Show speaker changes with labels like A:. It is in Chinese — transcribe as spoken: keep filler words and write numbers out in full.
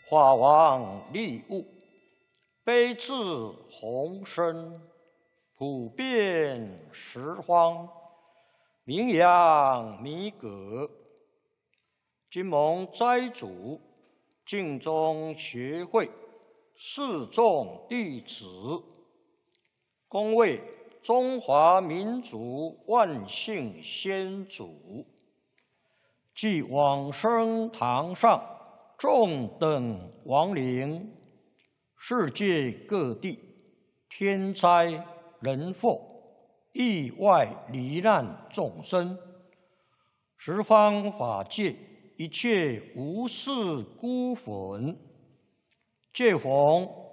A: 法王利物，悲智宏深，普遍十方，名扬弥革。今蒙斋主净宗学会四众弟子，恭为中华民族万姓先祖，即往生堂上众等亡灵，世界各地天灾人祸、意外罹难众生，十方法界一切无事孤魂，借逢